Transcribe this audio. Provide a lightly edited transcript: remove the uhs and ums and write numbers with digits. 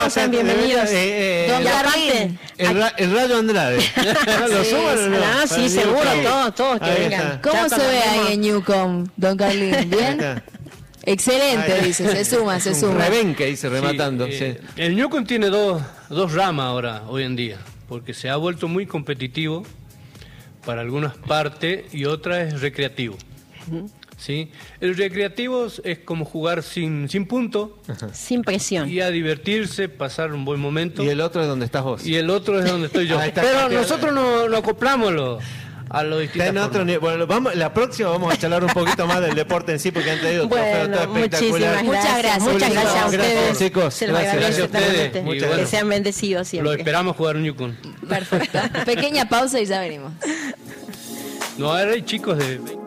Sean bienvenidos. Don Carlín. El Rayo Andrade. ¿Lo suman o no? Ah, sí, seguro, todos que vengan. ¿Cómo se ve ahí en Newcom, don Carlín? ¿Bien? Excelente, dice, se suma. Rebenque, dice, rematando. Sí. El Newcom tiene dos ramas ahora, hoy en día, porque se ha vuelto muy competitivo para algunas partes y otra es recreativo. ¿Sí? El recreativo es como jugar sin punto. Sin presión. Y a divertirse, pasar un buen momento. Y el otro es donde estás vos. Y el otro es donde estoy yo. Pero nosotros no acoplamos a los distintos. Bueno, la próxima vamos a charlar un poquito más del deporte en sí, porque han traído bueno, todo espectacular. Muchas gracias a ustedes. Chicos, se los agradezco a ustedes. Que sean bendecidos siempre. Lo esperamos jugar en Newcom. Perfecto. Pequeña pausa y ya venimos. No, ahora hay chicos de